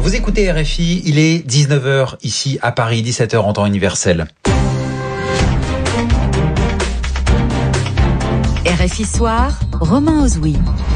Vous écoutez RFI, il est 19h ici à Paris, 17h en temps universel. RFI Soir, Romain Ozoui.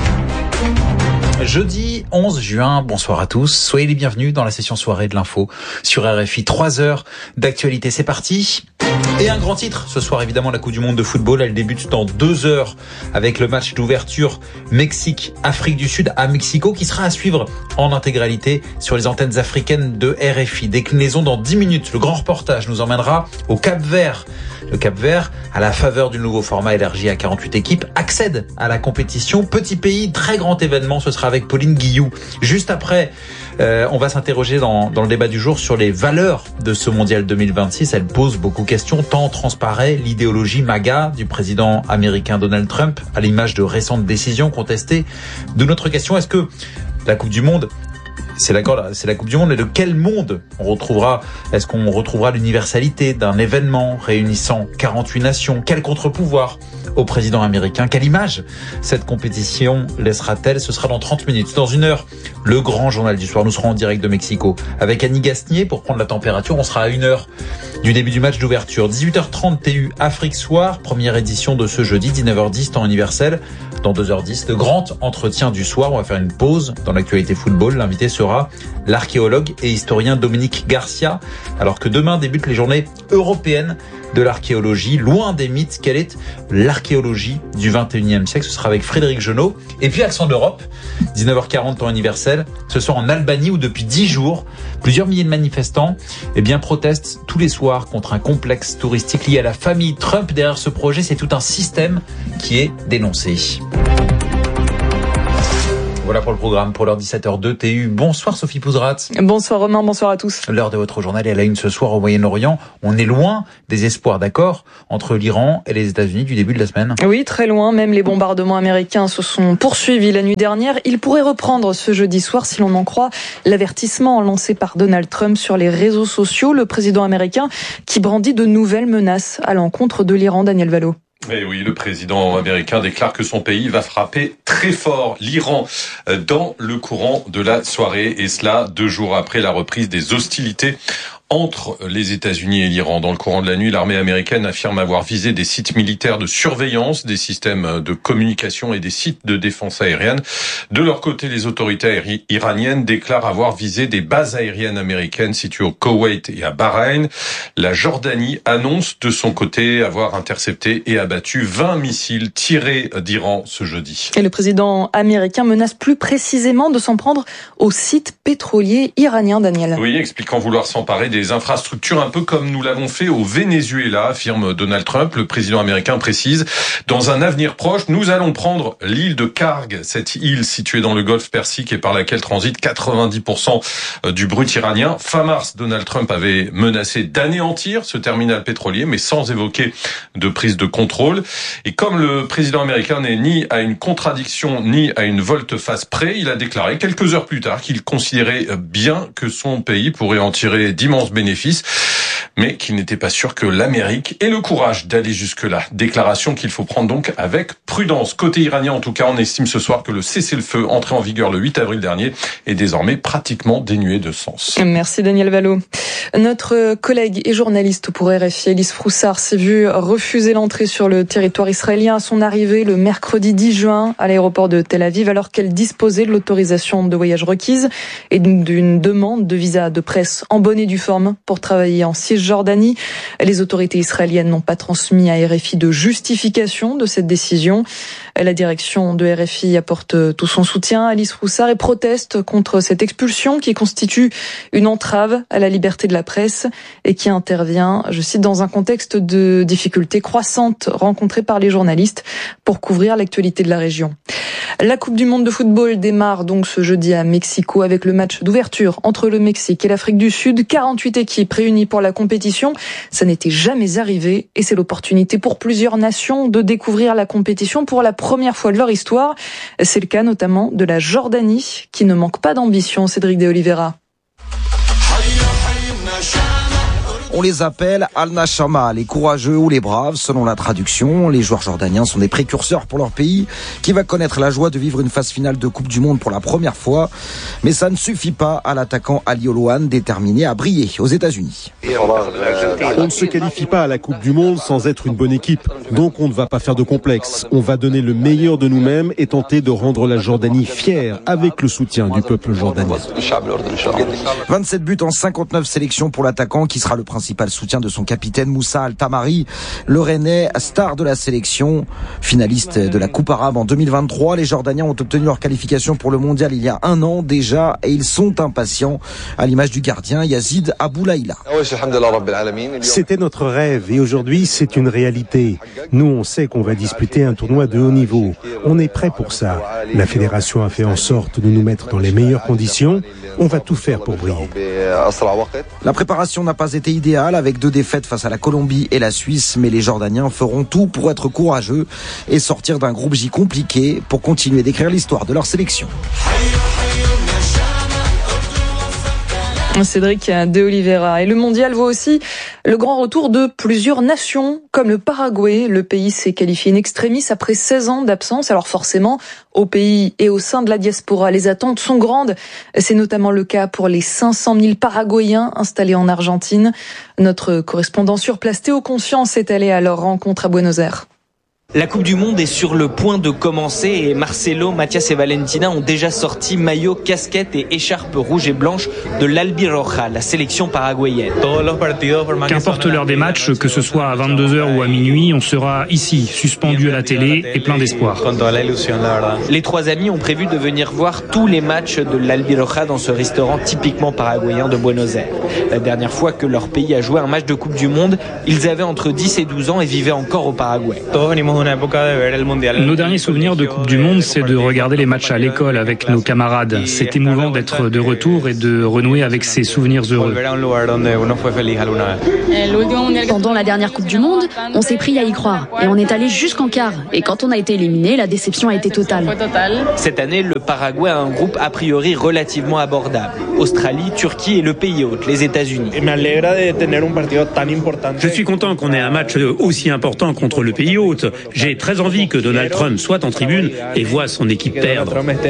Jeudi 11 juin, bonsoir à tous. Soyez les bienvenus dans la session soirée de l'info sur RFI. 3 heures d'actualité, c'est parti. Et un grand titre, ce soir évidemment la Coupe du Monde de football, elle débute dans 2 heures avec le match d'ouverture Mexique-Afrique du Sud à Mexico qui sera à suivre en intégralité sur les antennes africaines de RFI. Déclinaison dans 10 minutes, le grand reportage nous emmènera au Cap-Vert. Le Cap-Vert, à la faveur du nouveau format élargi à 48 équipes, accède à la compétition. Petit pays, très grand événement, ce sera avec Pauline Guillou. Juste après, on va s'interroger dans le débat du jour sur les valeurs de ce mondial 2026. Elle pose beaucoup de questions, tant transparaît l'idéologie MAGA du président américain Donald Trump, à l'image de récentes décisions contestées. D'où notre question, est-ce que la Coupe du Monde, c'est la Coupe du Monde, mais de quel monde est-ce qu'on retrouvera l'universalité d'un événement réunissant 48 nations? Quel contre-pouvoir au président américain? Quelle image cette compétition laissera-t-elle? Ce sera dans 30 minutes. Dans 1 heure, le grand journal du soir. Nous serons en direct de Mexico avec Annie Gasnier pour prendre la température. On sera à 1 heure du début du match d'ouverture. 18h30 TU Afrique Soir, première édition de ce jeudi, 19h10 temps universel. Dans 2h10, le grand entretien du soir. On va faire une pause dans l'actualité football. L'invité sera l'archéologue et historien Dominique Garcia. Alors que demain débutent les journées européennes de l'archéologie. Loin des mythes, quelle est l'archéologie du 21e siècle? Ce sera avec Frédéric Genot. Et puis Accent d'Europe, 19h40 temps universel. Ce soir en Albanie où depuis 10 jours, plusieurs milliers de manifestants protestent tous les soirs contre un complexe touristique lié à la famille Trump. Derrière ce projet, c'est tout un système qui est dénoncé. Voilà pour le programme, pour l'heure 17h02 TU. Bonsoir Sophie Pouzrat. Bonsoir Romain, bonsoir à tous. L'heure de votre journal est à la une ce soir au Moyen-Orient. On est loin des espoirs d'accord entre l'Iran et les États-Unis du début de la semaine. Oui, très loin. Même les bombardements américains se sont poursuivis la nuit dernière. Ils pourraient reprendre ce jeudi soir si l'on en croit l'avertissement lancé par Donald Trump sur les réseaux sociaux. Le président américain qui brandit de nouvelles menaces à l'encontre de l'Iran. Daniel Valo. Et oui, le président américain déclare que son pays va frapper très fort l'Iran dans le courant de la soirée, et cela 2 jours après la reprise des hostilités entre les États-Unis et l'Iran. Dans le courant de la nuit, l'armée américaine affirme avoir visé des sites militaires de surveillance, des systèmes de communication et des sites de défense aérienne. De leur côté, les autorités iraniennes déclarent avoir visé des bases aériennes américaines situées au Koweït et à Bahreïn. La Jordanie annonce de son côté avoir intercepté et abattu 20 missiles tirés d'Iran ce jeudi. Et le président américain menace plus précisément de s'en prendre aux sites pétroliers iraniens, Daniel. Oui, expliquant vouloir s'emparer des infrastructures, un peu comme nous l'avons fait au Venezuela, affirme Donald Trump. Le président américain précise: dans un avenir proche, nous allons prendre l'île de Karg, cette île située dans le golfe Persique et par laquelle transite 90% du brut iranien. Fin mars, Donald Trump avait menacé d'anéantir ce terminal pétrolier, mais sans évoquer de prise de contrôle. Et comme le président américain n'est ni à une contradiction ni à une volte-face près, il a déclaré quelques heures plus tard qu'il considérait bien que son pays pourrait en tirer d'immenses bénéfices, mais qu'il n'était pas sûr que l'Amérique ait le courage d'aller jusque-là. Déclaration qu'il faut prendre donc avec prudence. Côté iranien, en tout cas, on estime ce soir que le cessez-le-feu entré en vigueur le 8 avril dernier est désormais pratiquement dénué de sens. Merci Daniel Valo. Notre collègue et journaliste pour RFI, Elise Froussard, s'est vue refuser l'entrée sur le territoire israélien à son arrivée le mercredi 10 juin à l'aéroport de Tel Aviv, alors qu'elle disposait de l'autorisation de voyage requise et d'une demande de visa de presse en bonne et due forme pour travailler en Cisjordanie. Les autorités israéliennes n'ont pas transmis à RFI de justification de cette décision. La direction de RFI apporte tout son soutien à Elise Froussard et proteste contre cette expulsion qui constitue une entrave à la liberté de la presse et qui intervient, je cite, dans un contexte de difficultés croissantes rencontrées par les journalistes pour couvrir l'actualité de la région. La Coupe du Monde de football démarre donc ce jeudi à Mexico avec le match d'ouverture entre le Mexique et l'Afrique du Sud. 48 équipes réunies pour la compétition. Ça n'était jamais arrivé et c'est l'opportunité pour plusieurs nations de découvrir la compétition pour la première fois de leur histoire. C'est le cas notamment de la Jordanie qui ne manque pas d'ambition. Cédric de Oliveira. on les appelle Al-Nashama, les courageux ou les braves, selon la traduction. Les joueurs jordaniens sont des précurseurs pour leur pays, qui va connaître la joie de vivre une phase finale de Coupe du Monde pour la première fois. Mais ça ne suffit pas à l'attaquant Ali Oloan, déterminé à briller aux États-Unis. On ne se qualifie pas à la Coupe du Monde sans être une bonne équipe. Donc on ne va pas faire de complexe. On va donner le meilleur de nous-mêmes et tenter de rendre la Jordanie fière avec le soutien du peuple jordanien. 27 buts en 59 sélections pour l'attaquant qui sera le principal soutien de son capitaine Moussa Al-Tamari, le Rennais, star de la sélection, finaliste de la Coupe arabe en 2023. Les Jordaniens ont obtenu leur qualification pour le mondial il y a un an déjà et ils sont impatients, à l'image du gardien Yazid Aboulaïla. C'était notre rêve et aujourd'hui c'est une réalité. Nous on sait qu'on va disputer un tournoi de haut niveau. On est prêt pour ça. La fédération a fait en sorte de nous mettre dans les meilleures conditions. On va tout faire pour briller. La préparation n'a pas été idéale avec 2 défaites face à la Colombie et la Suisse, mais les Jordaniens feront tout pour être courageux et sortir d'un groupe J compliqué pour continuer d'écrire l'histoire de leur sélection. Cédric de Oliveira. Et le mondial voit aussi le grand retour de plusieurs nations, comme le Paraguay. Le pays s'est qualifié in extremis après 16 ans d'absence. Alors forcément, au pays et au sein de la diaspora, les attentes sont grandes. C'est notamment le cas pour les 500 000 Paraguayens installés en Argentine. Notre correspondant sur place, Théo Conscience, est allé à leur rencontre à Buenos Aires. La Coupe du Monde est sur le point de commencer et Marcelo, Mathias et Valentina ont déjà sorti maillot, casquette et écharpe rouge et blanche de l'Albiroja, la sélection paraguayenne. Qu'importe l'heure des matchs, que ce soit à 22h ou à minuit, on sera ici, suspendu à la télé et plein d'espoir. Les 3 amis ont prévu de venir voir tous les matchs de l'Albiroja dans ce restaurant typiquement paraguayen de Buenos Aires. La dernière fois que leur pays a joué un match de Coupe du Monde, ils avaient entre 10 et 12 ans et vivaient encore au Paraguay. Nos derniers souvenirs de Coupe du Monde, c'est de regarder les matchs à l'école avec nos camarades. C'est émouvant d'être de retour et de renouer avec ces souvenirs heureux. Pendant la dernière Coupe du Monde, on s'est pris à y croire et on est allé jusqu'en quart. Et quand on a été éliminé, la déception a été totale. Cette année, le Paraguay a un groupe a priori relativement abordable. Australie, Turquie et le pays hôte, les États-Unis. Je suis content qu'on ait un match aussi important contre le pays hôte. J'ai très envie que Donald Trump soit en tribune et voit son équipe perdre.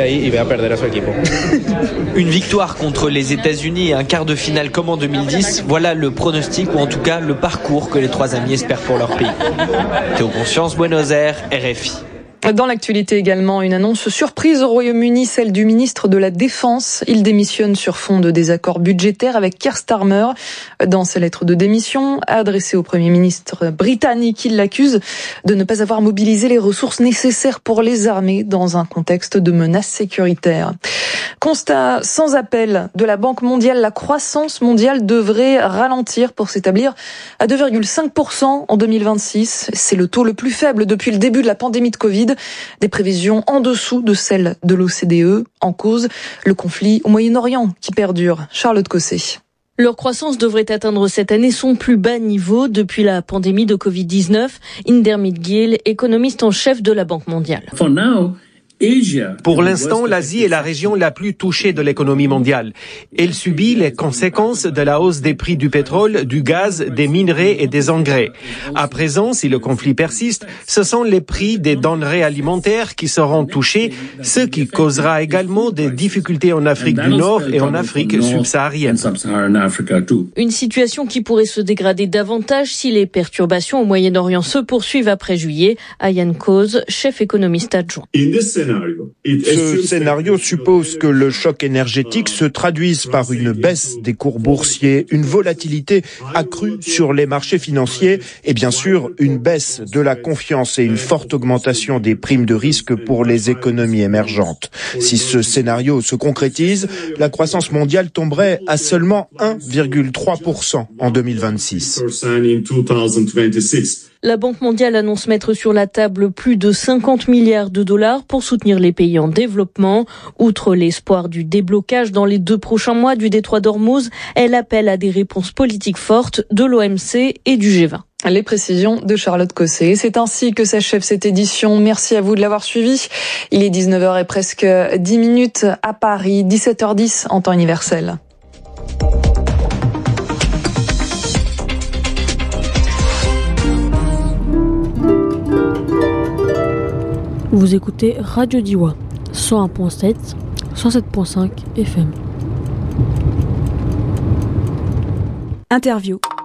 Une victoire contre les États-Unis et un quart de finale comme en 2010, voilà le pronostic ou en tout cas le parcours que les 3 amis espèrent pour leur pays. Théo Conscience, Buenos Aires, RFI. Dans l'actualité également, une annonce surprise au Royaume-Uni, celle du ministre de la Défense. Il démissionne sur fond de désaccords budgétaires avec Keir Starmer. Dans ses lettres de démission adressées au Premier ministre britannique, il l'accuse de ne pas avoir mobilisé les ressources nécessaires pour les armées dans un contexte de menace sécuritaire. Constat sans appel de la Banque mondiale, la croissance mondiale devrait ralentir pour s'établir à 2,5% en 2026. C'est le taux le plus faible depuis le début de la pandémie de Covid. Des prévisions en dessous de celles de l'OCDE. En cause, le conflit au Moyen-Orient qui perdure. Charlotte Cosset. Leur croissance devrait atteindre cette année son plus bas niveau depuis la pandémie de Covid-19. Indermit Gill, économiste en chef de la Banque mondiale. Pour l'instant, l'Asie est la région la plus touchée de l'économie mondiale. Elle subit les conséquences de la hausse des prix du pétrole, du gaz, des minerais et des engrais. À présent, si le conflit persiste, ce sont les prix des denrées alimentaires qui seront touchés, ce qui causera également des difficultés en Afrique du Nord et en Afrique subsaharienne. Une situation qui pourrait se dégrader davantage si les perturbations au Moyen-Orient se poursuivent après juillet. Ayan Koz, chef économiste adjoint. Ce scénario suppose que le choc énergétique se traduise par une baisse des cours boursiers, une volatilité accrue sur les marchés financiers et bien sûr une baisse de la confiance et une forte augmentation des primes de risque pour les économies émergentes. Si ce scénario se concrétise, la croissance mondiale tomberait à seulement 1,3% en 2026. La Banque mondiale annonce mettre sur la table plus de 50 milliards de dollars pour soutenir les pays en développement. Outre l'espoir du déblocage dans les 2 prochains mois du détroit d'Ormuz, elle appelle à des réponses politiques fortes de l'OMC et du G20. Les précisions de Charlotte Cosset. C'est ainsi que s'achève cette édition. Merci à vous de l'avoir suivi. Il est 19h et presque 10 minutes à Paris, 17h10 en temps universel. Vous écoutez Radio Diwa, 101.7, 107.5 FM. Interview.